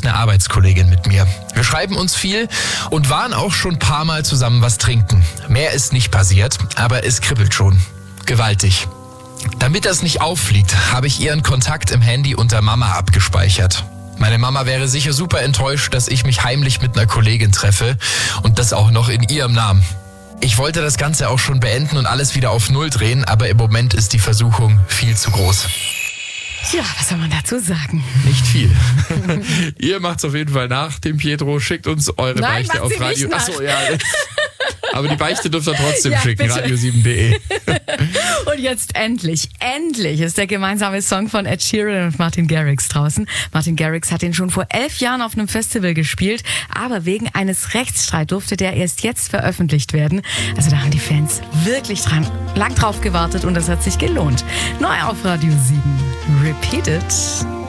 eine Arbeitskollegin mit mir. Wir schreiben uns viel und waren auch schon ein paar Mal zusammen was trinken. Mehr ist nicht passiert, aber es kribbelt schon. Gewaltig. Damit das nicht auffliegt, habe ich ihren Kontakt im Handy unter Mama abgespeichert. Meine Mama wäre sicher super enttäuscht, dass ich mich heimlich mit einer Kollegin treffe und das auch noch in ihrem Namen. Ich wollte das Ganze auch schon beenden und alles wieder auf Null drehen, aber im Moment ist die Versuchung viel zu groß. Ja, was soll man dazu sagen? Nicht viel. Ihr macht's auf jeden Fall nach, dem Pietro. Schickt uns eure Beichte auf Radio. Achso, ja. Aber die Beichte dürft ihr trotzdem schicken, radio7.de. Und jetzt endlich ist der gemeinsame Song von Ed Sheeran und Martin Garrix draußen. Martin Garrix hat ihn schon vor 11 Jahren auf einem Festival gespielt, aber wegen eines Rechtsstreits durfte der erst jetzt veröffentlicht werden. Also da haben die Fans wirklich lang drauf gewartet und das hat sich gelohnt. Neu auf Radio 7. Repeat it.